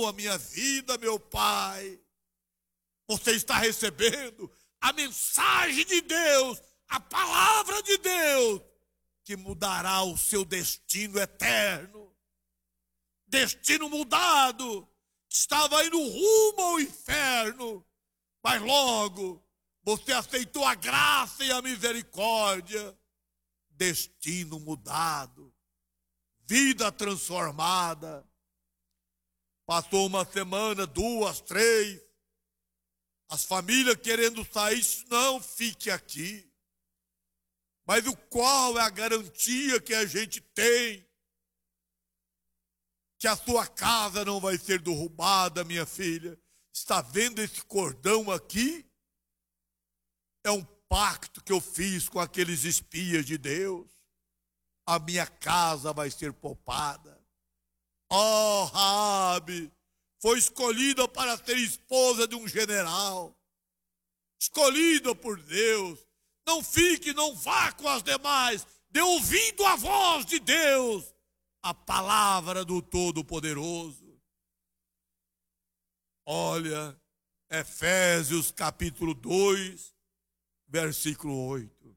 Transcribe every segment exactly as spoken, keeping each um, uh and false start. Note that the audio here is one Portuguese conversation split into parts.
a minha vida, meu Pai. Você está recebendo a mensagem de Deus, a palavra de Deus, que mudará o seu destino eterno. Destino mudado, estava indo rumo ao inferno, mas logo você aceitou a graça e a misericórdia. Destino mudado, vida transformada. Passou uma semana, duas, três, as famílias querendo sair, não, fique aqui. Mas o qual é a garantia que a gente tem que a sua casa não vai ser derrubada, minha filha? Está vendo esse cordão aqui? É um pacto que eu fiz com aqueles espias de Deus. A minha casa vai ser poupada. Oh, Raabe foi escolhida para ser esposa de um general. Escolhida por Deus. Não fique, não vá com as demais. Dê ouvido à voz de Deus, a palavra do Todo-Poderoso. Olha, Efésios capítulo dois, versículo oito.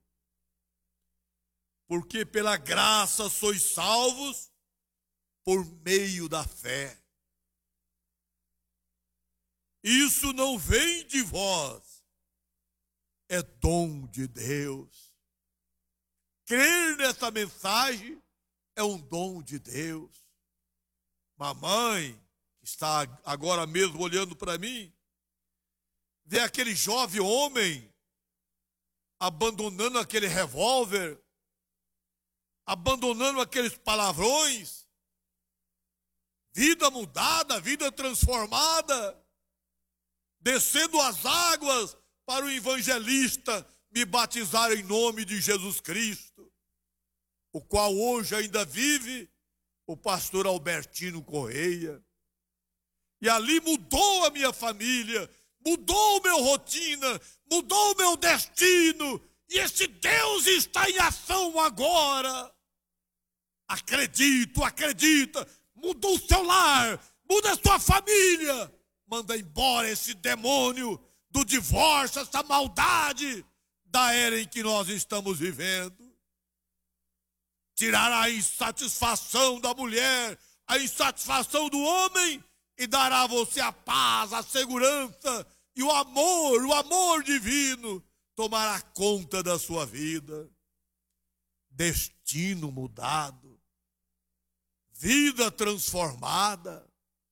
Porque pela graça sois salvos por meio da fé. Isso não vem de vós, é dom de Deus. Crer nessa mensagem é um dom de Deus. Mamãe, que está agora mesmo olhando para mim, vê aquele jovem homem abandonando aquele revólver, abandonando aqueles palavrões, vida mudada, vida transformada, descendo as águas para o evangelista me batizar em nome de Jesus Cristo, o qual hoje ainda vive o pastor Albertino Correia. E ali mudou a minha família, mudou o meu rotina, mudou o meu destino, e esse Deus está em ação agora. Acredito, acredita, muda o seu lar, muda a sua família, manda embora esse demônio do divórcio, essa maldade da era em que nós estamos vivendo. Tirará a insatisfação da mulher, a insatisfação do homem, e dará a você a paz, a segurança e o amor, o amor divino tomará conta da sua vida. Destino mudado, vida transformada.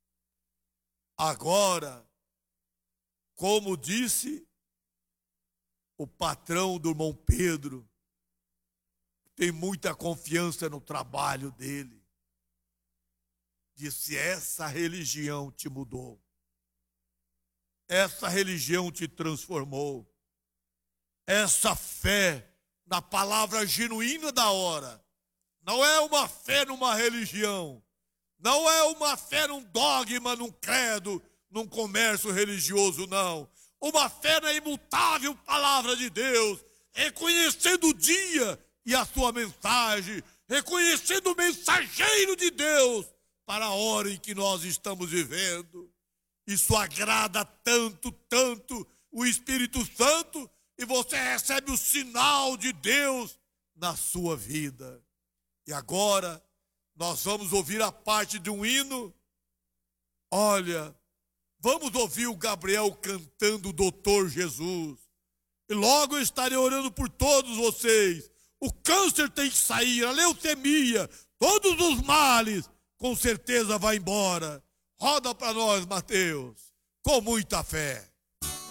Agora, como disse o patrão do irmão Pedro, tem muita confiança no trabalho dele, disse: essa religião te mudou, essa religião te transformou, essa fé na palavra genuína da hora, não é uma fé numa religião, não é uma fé num dogma, num credo, num comércio religioso, não. Uma fé na imutável palavra de Deus, reconhecendo o dia e a sua mensagem, reconhecendo o mensageiro de Deus para a hora em que nós estamos vivendo. Isso agrada tanto, tanto o Espírito Santo, e você recebe o sinal de Deus na sua vida. E agora nós vamos ouvir a parte de um hino. Olha, vamos ouvir o Gabriel cantando o Doutor Jesus. E logo eu estarei orando por todos vocês. O câncer tem que sair, a leucemia, todos os males, com certeza vai embora. Roda para nós, Mateus, com muita fé.